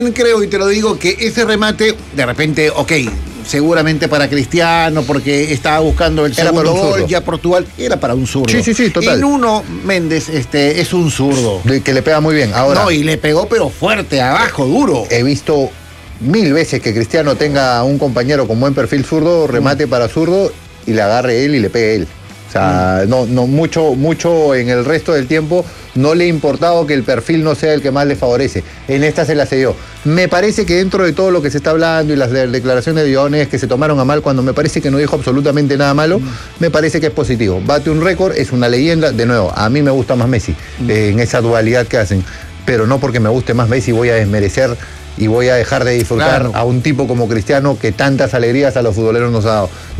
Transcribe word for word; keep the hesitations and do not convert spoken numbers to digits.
Creo, y te lo digo, que ese remate, de repente, ok, seguramente para Cristiano, porque estaba buscando el Era para segundo un gol, zurdo. ya Portugal, era para un zurdo. Sí, sí, sí, total. Y Nuno Méndez este, es un zurdo. De que le pega muy bien. Ahora, No, y le pegó, pero fuerte, abajo, duro. he visto mil veces que Cristiano tenga un compañero con buen perfil zurdo, remate para zurdo, y le agarre él y le pegue él. O sea, no, no, mucho, mucho en el resto del tiempo no le ha importado que el perfil no sea el que más le favorece. En esta se la cedió. Me parece que dentro de todo lo que se está hablando y las de- declaraciones de Diones que se tomaron a mal cuando me parece que no dijo absolutamente nada malo, mm. me parece que es positivo. Bate un récord, es una leyenda. De nuevo, a mí me gusta más Messi mm. eh, en esa dualidad que hacen. Pero no porque me guste más Messi voy a desmerecer y voy a dejar de disfrutar claro. a un tipo como Cristiano que tantas alegrías a los futboleros nos ha dado.